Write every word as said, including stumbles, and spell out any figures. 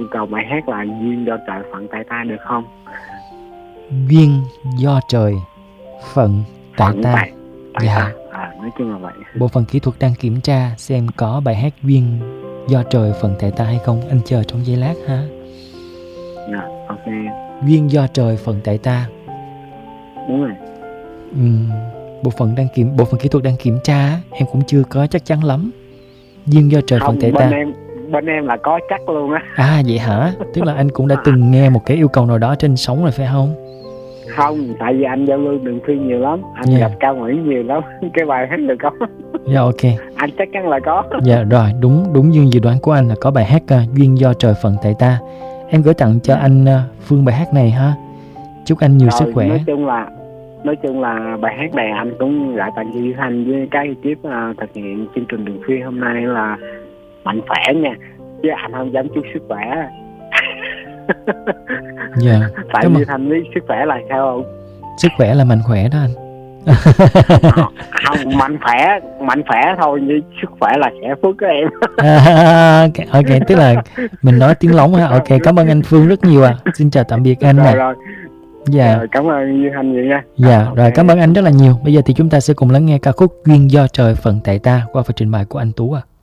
yêu cầu bài hát là duyên do trời phận tại ta được không? Duyên do trời phận tại Phận ta. tại, tại Dạ. ta. À, nói chung là vậy. Bộ phận kỹ thuật đang kiểm tra xem có bài hát Duyên do trời phận tại ta hay không. Anh chờ trong giây lát ha. Dạ, ok. Duyên do trời phận tại ta. Đúng rồi. Ừm, bộ phận đang kiểm bộ phận kỹ thuật đang kiểm tra á, em cũng chưa có chắc chắn lắm. Duyên do trời phận Không, tại bên ta. em bên em là có chắc luôn á. À vậy hả? Tức là anh cũng đã từng nghe một cái yêu cầu nào đó trên sóng rồi phải không? Không, tại vì anh giao lưu đường phim nhiều lắm, anh Yeah. gặp Cao Mỹ nhiều lắm. Cái bài hát được có. Dạ ok. Anh chắc chắn là có. Dạ rồi, đúng đúng như dự đoán của anh là có bài hát uh, Duyên do trời phận tại ta. Em gửi tặng cho anh uh, Phương bài hát này ha. Chúc anh nhiều Rồi, sức khỏe. nói chung là nói chung là bài hát này anh cũng gửi tặng cho Duy Thanh với cái ekip uh, thực hiện chương trình đường phim hôm nay là mạnh khỏe nha, chứ anh không dám chúc sức khỏe. Dạ. Tại Cảm Duy ơn. Thanh biết sức khỏe là sao không? Sức khỏe là mạnh khỏe đó anh. Không, mạnh khỏe mạnh khỏe thôi, như sức khỏe là sẽ phước của em. À, ok, ok, tức là mình nói tiếng lóng ha. Ok, cảm ơn anh Phương rất nhiều ạ. À. Xin chào tạm biệt anh Rồi, nè. rồi. Dạ. Rồi, cảm ơn Duy Thanh nhiều nha. Dạ, À, rồi ok. cảm ơn anh rất là nhiều. Bây giờ thì chúng ta sẽ cùng lắng nghe ca khúc Duyên do trời phận tại ta qua phần trình bày của anh Tú ạ. À.